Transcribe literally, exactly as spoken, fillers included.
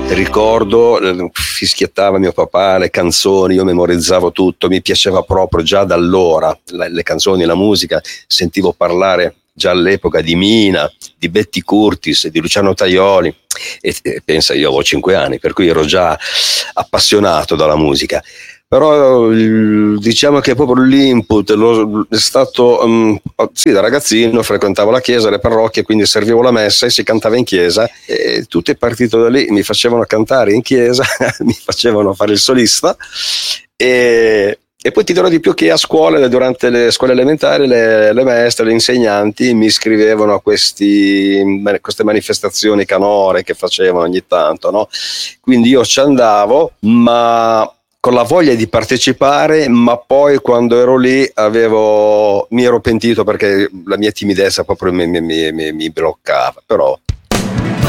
ricordo, eh, fischiettava mio papà le canzoni, io memorizzavo tutto, mi piaceva proprio già da allora le, le canzoni, la musica, sentivo parlare già all'epoca di Mina, di Betty Curtis, di Luciano Tajoli, e, e pensa, io avevo cinque anni, per cui ero già appassionato dalla musica. Però diciamo che proprio l'input lo, è stato, um, sì, da ragazzino frequentavo la chiesa, le parrocchie, quindi servivo la messa e si cantava in chiesa, e tutto è partito da lì, mi facevano cantare in chiesa, mi facevano fare il solista, e, e poi ti dirò di più che a scuola, durante le scuole elementari, le, le maestre, le insegnanti mi iscrivevano a questi, queste manifestazioni canore che facevano ogni tanto, no? Quindi io ci andavo, ma con la voglia di partecipare, ma poi quando ero lì avevo, mi ero pentito perché la mia timidezza proprio mi, mi, mi, mi bloccava, però